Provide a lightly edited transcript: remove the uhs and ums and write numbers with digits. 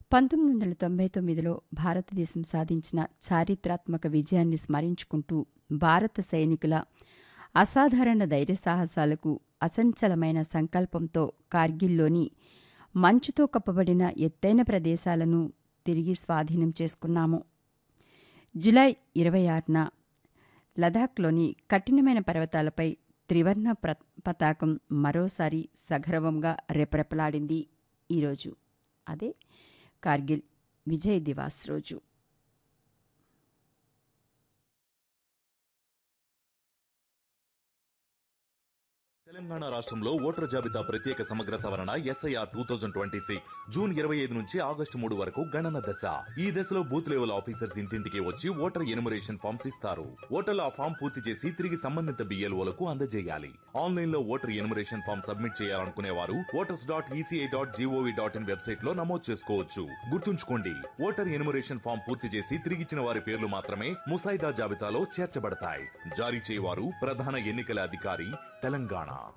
1999లో భారతదేశం సాధించిన చారిత్రాత్మక విజయాన్ని స్మరించుకుంటూ భారత సైనికుల అసాధారణ ధైర్యసాహసాలకు అచంచలమైన సంకల్పంతో కార్గిల్లోని మంచుతో కప్పబడిన ఎత్తైన ప్రదేశాలను తిరిగి స్వాధీనం చేసుకున్నాము. జులై 26న లదాఖ్లోని కఠినమైన పర్వతాలపై త్రివర్ణ పతాకం మరోసారి సగర్వంగా రెపరెపలాడింది. ఈరోజు అదే కార్గిల్ విజయ్ దివాస్ రోజు. తెలంగాణ రాష్ట్రంలో ఓటర్ జాబితా ప్రత్యేక సమగ్ర సవరణ SIR 2026 జూన్ 25 నుంచి ఆగస్టు 3 వరకు గణన దశ. ఈ దశలో బూత్ లెవెల్ ఆఫీసర్స్ ఇంటింటికి వచ్చి ఓటర్ ఎన్యుమరేషన్ ఫామ్స్ ఇస్తారు. ఓటర్లు ఆ ఫామ్ పూర్తి చేసి తిరిగి సంబంధిత BLOలకు అందజేయాలి. ఆన్లైన్ లో ఓటర్ ఎన్యుమరేషన్ ఫామ్ సబ్మిట్ చేయాలనుకునే వారు voters.eci.gov.in వెబ్సైట్ లో నమోదు చేసుకోవచ్చు. గుర్తుంచుకోండి, ఓటర్ ఎన్యుమరేషన్ ఫామ్ పూర్తి చేసి తిరిగిచ్చిన వారి పేర్లు మాత్రమే ముసాయిదా జాబితాలో చేర్చబడతాయి. జారీ చేయవారు ప్రధాన ఎన్నికల అధికారి, తెలంగాణ.